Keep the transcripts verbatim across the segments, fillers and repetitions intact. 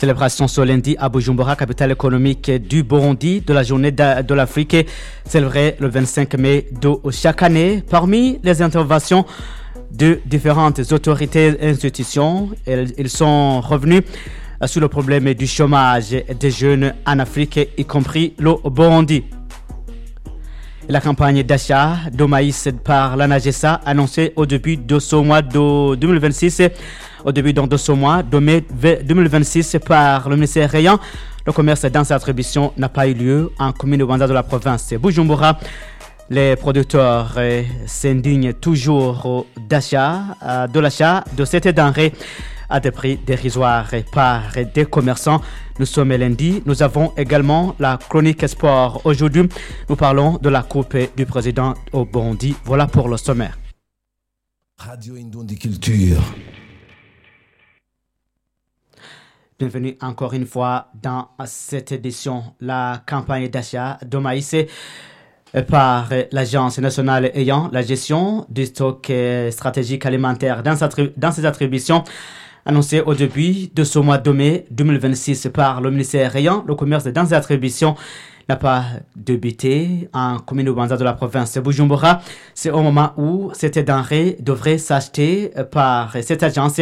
Célébration ce lundi à Bujumbura, capitale économique du Burundi, de la journée de l'Afrique, célébrée le vingt-cinq mai de chaque année. Parmi les interventions de différentes autorités et institutions, ils sont revenus sur le problème du chômage des jeunes en Afrique, y compris le Burundi. La campagne d'achat de maïs par l'ANAGESA annoncée au début de ce mois de deux mille vingt-six, au début de ce mois de mai deux mille vingt-six par le ministère Rayan, le commerce dans sa attribution n'a pas eu lieu en commune de Banza de la province de Bujumbura. Les producteurs s'indignent toujours d'achat, de l'achat de cette denrée à des prix dérisoires par des commerçants. Nous sommes lundi. Nous avons également la chronique sport. Aujourd'hui, nous parlons de la coupe du président au Burundi. Voilà pour le sommaire. Radio Indundi Culture. Bienvenue encore une fois dans cette édition. La campagne d'achat de maïs par l'Agence nationale ayant la gestion du stock stratégique alimentaire dans, sa, dans ses attributions, annoncé au début de ce mois de mai deux mille vingt-six par le ministère ayant le commerce dans ses attributions, n'a pas débuté en commune de Banza de la province de Bujumbura. C'est au moment où cette denrée devrait s'acheter par cette agence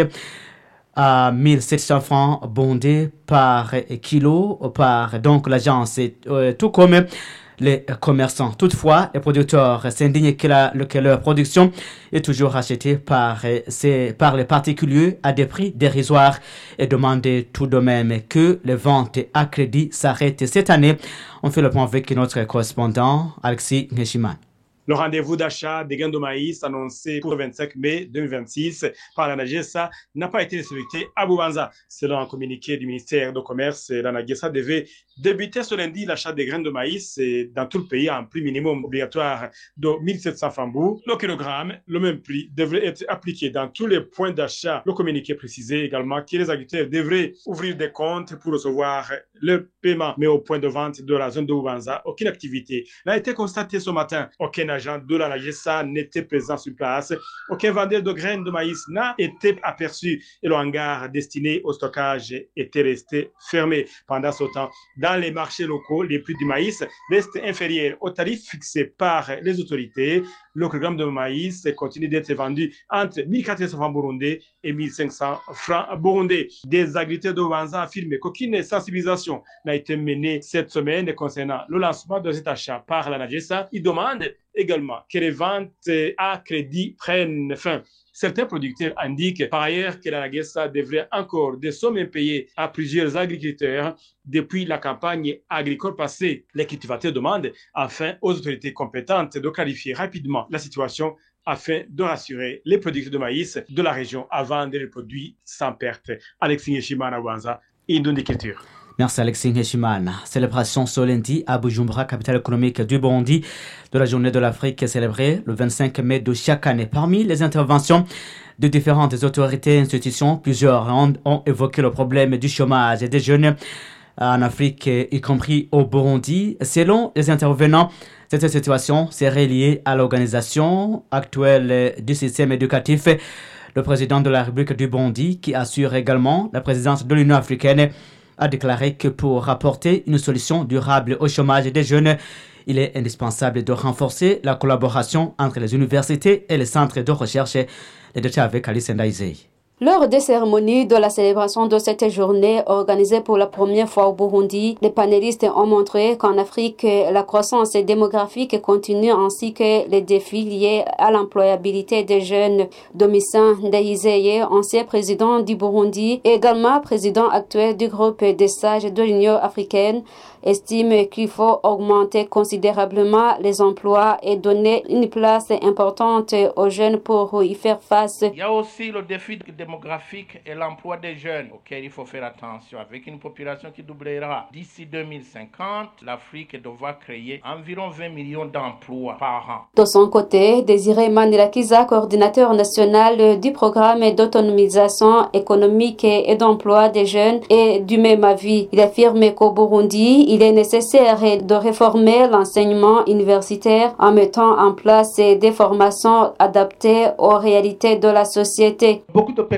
à mille sept cents francs bondés par kilo par donc l'agence, euh, tout comme les commerçants. Toutefois, les producteurs s'indignent que, la, que leur production est toujours achetée par, c'est, par les particuliers à des prix dérisoires et demandent tout de même que les ventes à crédit s'arrêtent cette année. On fait le point avec notre correspondant Alexis Ngeshiman. Le rendez-vous d'achat des grains de maïs annoncé pour le vingt-cinq mai deux mille vingt-six par l'ANAGESA n'a pas été respecté à Bubanza. Selon un communiqué du ministère du Commerce, l'ANAGESA devait débuter ce lundi l'achat des grains de maïs dans tout le pays à un prix minimum obligatoire de mille sept cents francs. Le kilogramme, le même prix, devrait être appliqué dans tous les points d'achat. Le communiqué précisait également que les agriculteurs devraient ouvrir des comptes pour recevoir leur paiement. Mais au point de vente de la zone de Bubanza, aucune activité n'a été constatée ce matin. Aucun agent de la l'ANAGESA n'était présent sur place. Aucun vendeur de graines de maïs n'a été aperçu et le hangar destiné au stockage était resté fermé. Pendant ce temps, dans les marchés locaux, les prix du maïs restent inférieurs aux tarifs fixés par les autorités. Le kilogramme de maïs continue d'être vendu entre mille quatre cents francs burundais et mille cinq cents francs burundais. Des agriculteurs de Bubanza affirment qu'aucune sensibilisation n'a été menée cette semaine concernant le lancement de cet achat par l'ANAGESA. Ils demandent également que les ventes à crédit prennent fin. Certains producteurs indiquent par ailleurs que l'ANAGESA devrait encore des sommes impayées à plusieurs agriculteurs depuis la campagne agricole passée. Les cultivateurs demandent enfin aux autorités compétentes de clarifier rapidement la situation afin de rassurer les producteurs de maïs de la région à vendre les produits sans perte. Alexis Ngeshiman, Bubanza, Indundi Culture. Merci Alexis Ngeshiman. Célébration ce lundi à Bujumbura, capitale économique du Burundi, de la journée de l'Afrique célébrée le vingt-cinq mai de chaque année. Parmi les interventions de différentes autorités et institutions, plusieurs ont, ont évoqué le problème du chômage des jeunes en Afrique, y compris au Burundi. Selon les intervenants, cette situation serait liée à l'organisation actuelle du système éducatif. Le président de la République du Burundi, qui assure également la présidence de l'Union africaine, a déclaré que pour apporter une solution durable au chômage des jeunes, il est indispensable de renforcer la collaboration entre les universités et les centres de recherche. Les détails avec Alice Ndaizei. Lors des cérémonies de la célébration de cette journée organisée pour la première fois au Burundi, les panélistes ont montré qu'en Afrique, la croissance démographique continue ainsi que les défis liés à l'employabilité des jeunes. Domitien Ndayizeye, ancien président du Burundi et également président actuel du groupe des sages de l'Union africaine, estime qu'il faut augmenter considérablement les emplois et donner une place importante aux jeunes pour y faire face. Il y a aussi le défi démographique et l'emploi des jeunes auquel il faut faire attention. Avec une population qui doublera d'ici deux mille cinquante, l'Afrique devra créer environ vingt millions d'emplois par an. De son côté, Désiré Manilakiza, coordinateur national du programme d'autonomisation économique et d'emploi des jeunes, est du même avis. Il affirme qu'au Burundi, il est nécessaire de réformer l'enseignement universitaire en mettant en place des formations adaptées aux réalités de la société. Beaucoup de personnes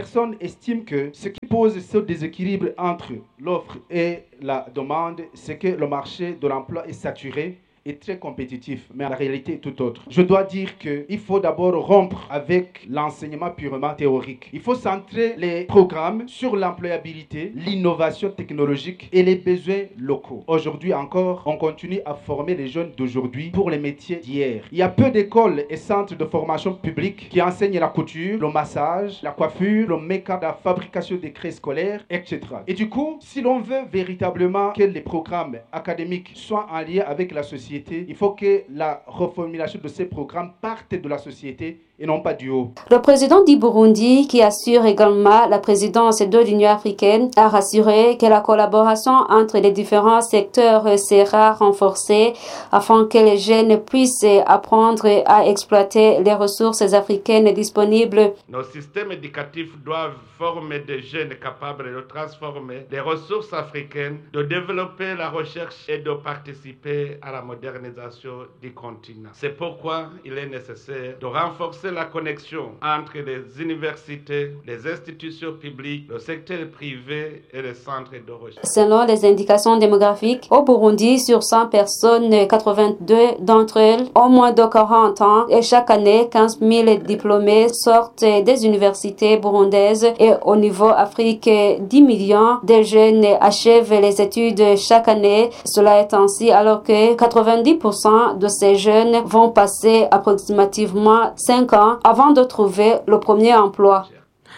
personnes estiment que ce qui pose ce déséquilibre entre l'offre et la demande, c'est que le marché de l'emploi est saturé est très compétitif, mais la réalité est tout autre. Je dois dire qu'il faut d'abord rompre avec l'enseignement purement théorique. Il faut centrer les programmes sur l'employabilité, l'innovation technologique et les besoins locaux. Aujourd'hui encore, on continue à former les jeunes d'aujourd'hui pour les métiers d'hier. Il y a peu d'écoles et centres de formation publics qui enseignent la couture, le massage, la coiffure, le make-up, la fabrication des craies scolaires, et cetera. Et du coup, si l'on veut véritablement que les programmes académiques soient en lien avec la société, il faut que la reformulation de ces programmes parte de la société et non pas du haut. Le président du Burundi, qui assure également la présidence de l'Union africaine, a rassuré que la collaboration entre les différents secteurs sera renforcée afin que les jeunes puissent apprendre à exploiter les ressources africaines disponibles. Nos systèmes éducatifs doivent former des jeunes capables de transformer les ressources africaines, de développer la recherche et de participer à la modernisation du continent. C'est pourquoi il est nécessaire de renforcer la connexion entre les universités, les institutions publiques, le secteur privé et les centres de recherche. Selon les indications démographiques, au Burundi, sur cent personnes, quatre-vingt-deux d'entre elles ont moins de quarante ans et chaque année, quinze mille diplômés sortent des universités burundaises et au niveau Afrique, dix millions de jeunes achèvent les études chaque année. Cela est ainsi alors que quatre-vingt-dix pour cent de ces jeunes vont passer approximativement cinq ans avant de trouver le premier emploi.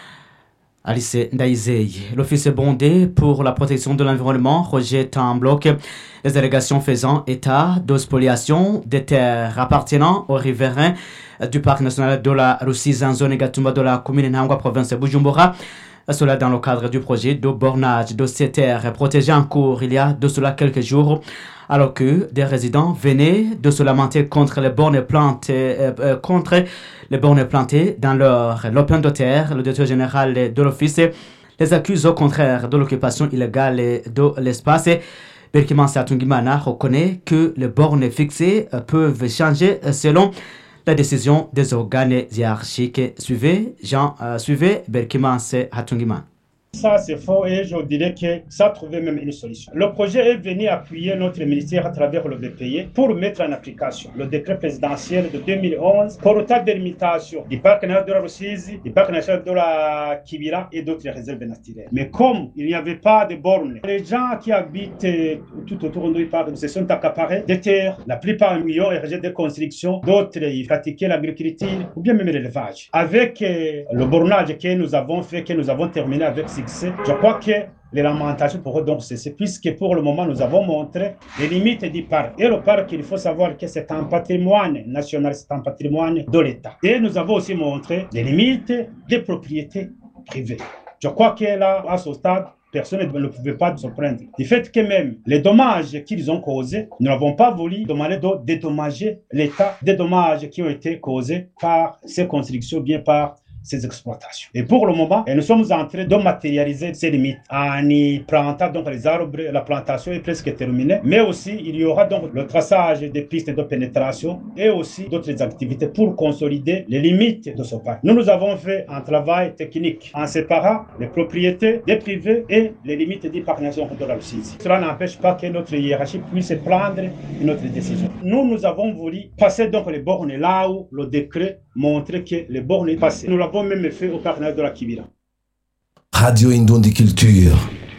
Alice Ndaizei, l'Office bondé pour la protection de l'environnement rejette en bloc les allégations faisant état de spoliation des terres appartenant aux riverains du parc national de la Rusizi en zone Gatumba de la commune Ntahangwa, province de Bujumbura. Cela dans le cadre du projet de bornage de ces terres protégées en cours il y a de cela quelques jours, alors que des résidents venaient de se lamenter contre les bornes plantées, euh, euh, contre les bornes plantées dans leur lopin de terre. Le directeur général de l'office les accuse au contraire de l'occupation illégale de l'espace. Berkiman Satungimana reconnaît que les bornes fixées peuvent changer selon la décision des organes hiérarchiques. Suivez Jean, euh, suivez Berkiman Hatungimana. Ça, c'est faux et je dirais que ça a trouvé même une solution. Le projet est venu appuyer notre ministère à travers le B P I pour mettre en application le décret présidentiel de deux mille onze pour le tas de délimitation du parc national de la Rusizi, du parc national de la Kibira et d'autres réserves naturelles. Mais comme il n'y avait pas de bornes, les gens qui habitent tout autour du parc se sont accaparés des terres. La plupart y ont érigé des constructions, d'autres y pratiquaient l'agriculture ou bien même l'élevage. Avec le bornage que nous avons fait, que nous avons terminé avec succès, je crois que les lamentations pourront donc cesser, puisque pour le moment nous avons montré les limites du parc. Et le parc, il faut savoir que c'est un patrimoine national, c'est un patrimoine de l'État. Et nous avons aussi montré les limites des propriétés privées. Je crois que là, à ce stade, personne ne pouvait pas se prendre. Du fait que même les dommages qu'ils ont causés, nous n'avons pas voulu demander de dédommager l'État des dommages qui ont été causés par ces constructions, bien par ces exploitations. Et pour le moment, nous sommes en train de matérialiser ces limites en y plantant donc les arbres. La plantation est presque terminée, mais aussi il y aura donc le traçage des pistes de pénétration et aussi d'autres activités pour consolider les limites de ce parc. Nous, nous avons fait un travail technique en séparant les propriétés des privés et les limites du parc national de la Rusizi. Cela n'empêche pas que notre hiérarchie puisse prendre une autre décision. Nous, nous avons voulu passer donc les bornes là où le décret montrait que les bornes est passé. Nous l'avons même fait au parc de la Kibira. Radio Indundi Culture.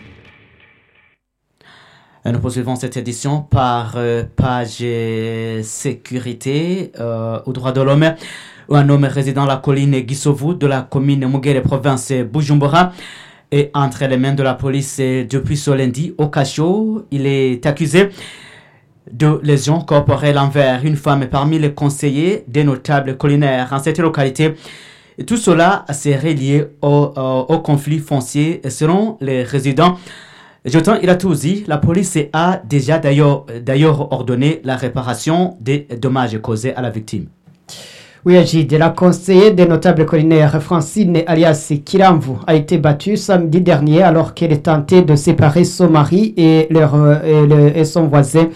Nous poursuivons cette édition par euh, page sécurité euh, aux droits de l'homme. Un homme résident la colline Gisovu de la commune Mugere, province Bujumbura, est entre les mains de la police depuis ce lundi au cachot. Il est accusé de lésions corporelles envers une femme parmi les conseillers des notables collinaires en cette localité. Et tout cela serait lié au, au, au conflit foncier selon les résidents. Jotan Ilatouzi, la police a déjà d'ailleurs, d'ailleurs ordonné la réparation des dommages causés à la victime. Oui, Agide, la conseillère des notables collinaires Francine alias Kiramvu a été battue samedi dernier alors qu'elle tentait de séparer son mari et, leur, et, le, et son voisin.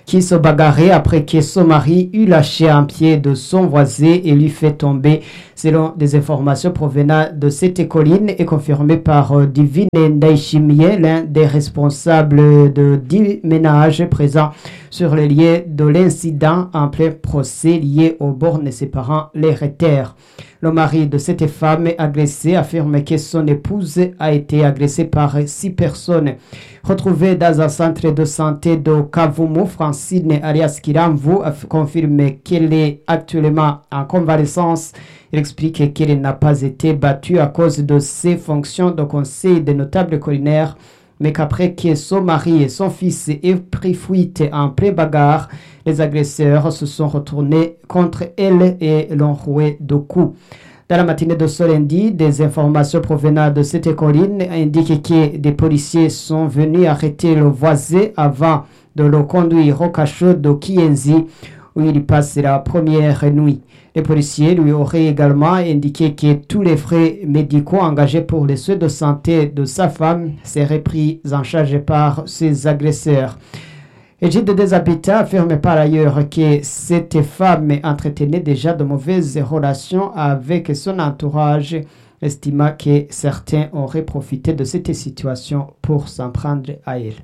qui se bagarrait après que son mari eut lâché un pied de son voisin et lui fait tomber. Selon des informations provenant de cette colline et confirmées par euh, Divine Ndaishimie, l'un des responsables de dix ménages présents sur les lieux de l'incident en plein procès lié aux bornes séparant les terres. Le mari de cette femme agressée affirme que son épouse a été agressée par six personnes. Retrouvée dans un centre de santé de Kavumu, Francine alias Kiramvu confirme qu'elle est actuellement en convalescence. Il explique qu'elle n'a pas été battue à cause de ses fonctions de conseil des notables collinaires, mais qu'après que son mari et son fils aient pris fuite en pleine bagarre, les agresseurs se sont retournés contre elle et l'ont roué de coups. Dans la matinée de ce lundi, des informations provenant de cette colline indiquent que des policiers sont venus arrêter le voisin avant de le conduire au cachot de Kienzi, où il passe la première nuit. Les policiers lui auraient également indiqué que tous les frais médicaux engagés pour les soins de santé de sa femme seraient pris en charge par ses agresseurs. Égide des Habitats affirme par ailleurs que cette femme entretenait déjà de mauvaises relations avec son entourage, estimant que certains auraient profité de cette situation pour s'en prendre à elle.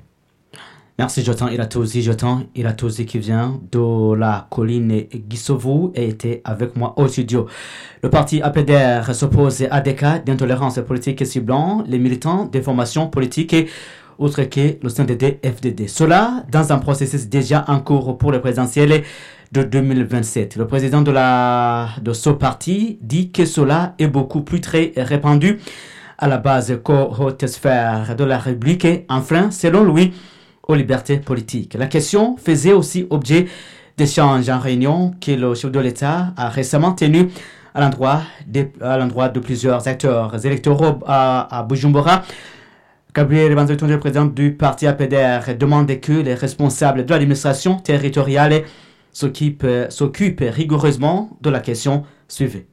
Merci Jotan Iratozi. Jotan Iratozi qui vient de la colline Gisovu et était avec moi au studio. Le parti A P D R s'oppose à des cas d'intolérance politique ciblant les militants des formations politiques et autres que le C N D D F D D. Cela dans un processus déjà en cours pour le présidentiel de deux mille vingt-sept. Le président de, la, de ce parti dit que cela est beaucoup plus très répandu à la base qu'aux sphères de la République et enfin, selon lui, aux libertés politiques. La question faisait aussi objet d'échanges en réunion que le chef de l'État a récemment tenu à l'endroit de, à l'endroit de plusieurs acteurs électoraux à, à Bujumbura. Gabriel Banzouton, le président du parti A P D R, demande que les responsables de l'administration territoriale s'occupent, s'occupent rigoureusement de la question suivie.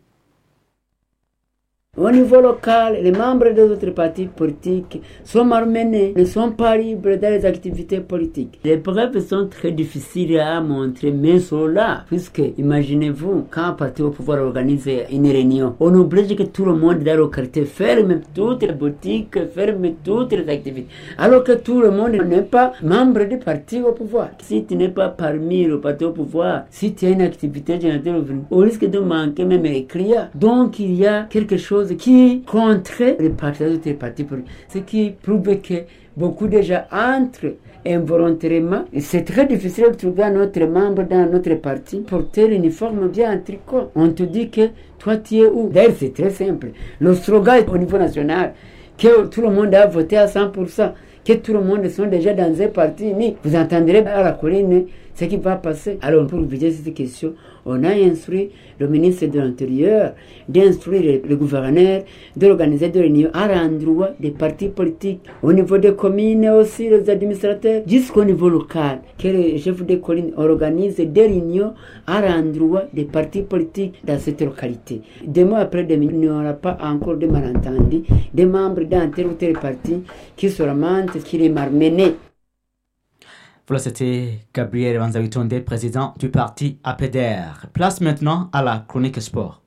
Au niveau local, les membres des autres partis politiques sont malmenés, ne sont pas libres dans les activités politiques. Les preuves sont très difficiles à montrer, mais sont là. Puisque, imaginez-vous, quand un parti au pouvoir organise une réunion, on oblige que tout le monde dans la localité ferme toutes les boutiques, ferme toutes les activités. Alors que tout le monde n'est pas membre du parti au pouvoir. Si tu n'es pas parmi le parti au pouvoir, si tu as une activité générative, on risque de manquer même les clients. Donc, il y a quelque chose qui contre les partis des partis politiques, ce qui prouve que beaucoup de gens entrent involontairement. Et c'est très difficile de trouver un autre membre dans notre parti porter l'uniforme bien en tricot. On te dit que toi tu es où? D'ailleurs c'est très simple. Le slogan au niveau national, que tout le monde a voté à cent pour cent, que tout le monde sont déjà dans un parti unique. Vous entendrez à la colline ce qui va passer. Alors pour vider cette question, on a instruit le ministre de l'Intérieur d'instruire le, le gouverneur d'organiser des réunions à l'endroit des partis politiques, au niveau des communes aussi, les administrateurs, jusqu'au niveau local, que les chefs de colline organisent des réunions à l'endroit des partis politiques dans cette localité. Deux mois après, il n'y aura pas encore de malentendus, des membres d'un tel ou tel parti qui se lamentent, qui les malmenés. Voilà, c'était Gabriel Banzawitonde, président du parti A P D R. Place maintenant à la chronique sport.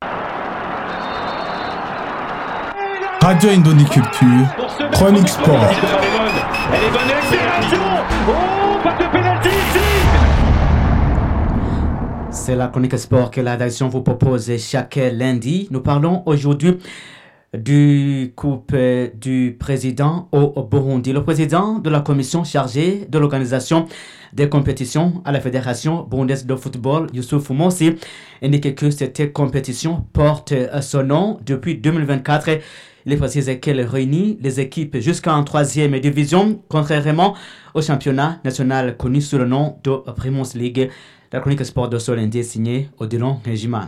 Radio Indondi Culture, chronique sport. Elle est bonne accélération. Oh, pas de pénalty ici. C'est la chronique sport que la rédaction vous propose chaque lundi. Nous parlons aujourd'hui du coupe du président au Burundi. Le président de la commission chargée de l'organisation des compétitions à la Fédération burundaise de football, Youssouf Moussi, indique que cette compétition porte son nom depuis deux mille vingt-quatre. Il précise qu'elle réunit les équipes jusqu'en troisième division, contrairement au championnat national connu sous le nom de Primus League. La chronique sport de ce lundi est signée Odilon Regiman.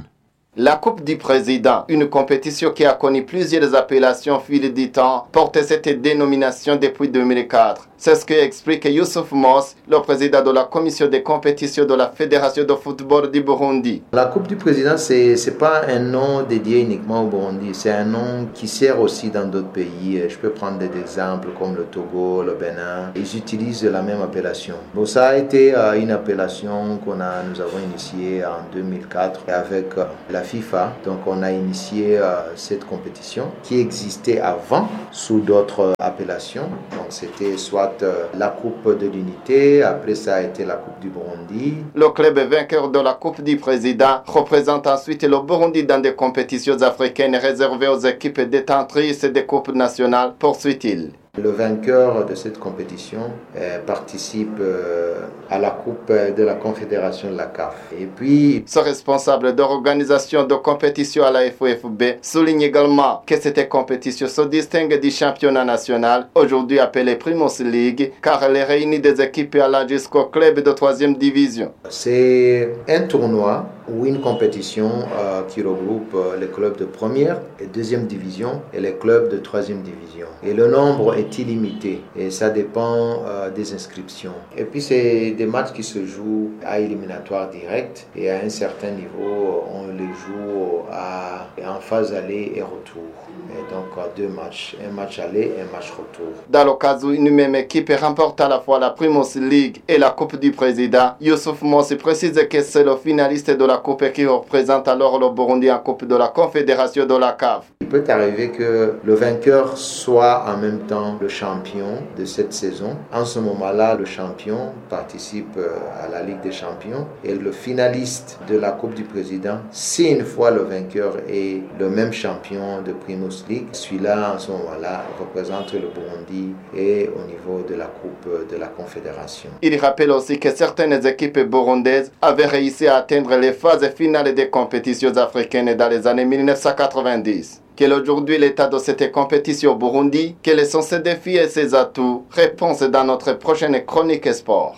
La Coupe du Président, une compétition qui a connu plusieurs appellations au fil du temps, porte cette dénomination depuis deux mille quatre. C'est ce qu'explique Youssouf Moss, le président de la commission des compétitions de la Fédération de football du Burundi. La Coupe du Président, ce n'est pas un nom dédié uniquement au Burundi, c'est un nom qui sert aussi dans d'autres pays. Je peux prendre des exemples comme le Togo, le Bénin. Ils utilisent la même appellation. Bon, ça a été euh, une appellation qu'on a, nous avons initiée en deux mille quatre avec euh, la FIFA. Donc on a initié euh, cette compétition qui existait avant sous d'autres euh, appellations. Donc c'était soit la Coupe de l'Unité, après ça a été la Coupe du Burundi. Le club vainqueur de la Coupe du Président représente ensuite le Burundi dans des compétitions africaines réservées aux équipes détentrices des coupes nationales, poursuit-il. Le vainqueur de cette compétition euh, participe euh, à la Coupe de la Confédération de la C A F. Et puis, ce responsable d'organisation de compétition à la F F B souligne également que cette compétition se distingue du championnat national, aujourd'hui appelé Primus League, car elle réunit des équipes allant jusqu'au club de troisième division. C'est un tournoi ou une compétition euh, qui regroupe euh, les clubs de première et deuxième division et les clubs de troisième division. Et le nombre est illimité et ça dépend euh, des inscriptions. Et puis c'est des matchs qui se jouent à éliminatoire direct et à un certain niveau on les joue à, en phase aller et retour. Et donc deux matchs, un match aller et un match retour. Dans le cas où une même équipe remporte à la fois la Primus League et la Coupe du Président, Youssouf Moss précise que c'est le finaliste de la Coupe qui représente alors le Burundi en Coupe de la Confédération de la C A F. Il peut arriver que le vainqueur soit en même temps le champion de cette saison. En ce moment-là, le champion participe à la Ligue des champions et le finaliste de la Coupe du Président, si une fois le vainqueur est le même champion de Primus League, celui-là, en ce moment-là, représente le Burundi et au niveau de la Coupe de la Confédération. Il rappelle aussi que certaines équipes burundaises avaient réussi à atteindre les phases finales des compétitions africaines dans les années mille neuf cent quatre-vingt-dix. Quel est aujourd'hui l'état de cette compétition au Burundi? Quels sont ses défis et ses atouts? Réponse dans notre prochaine chronique sport.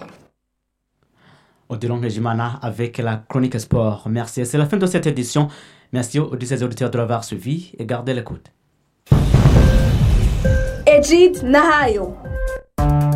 Odilon Rejimana avec la chronique sport. Merci. C'est la fin de cette édition. Merci aux auditeurs de l'avoir suivi et gardez l'écoute. Egid Nahayo.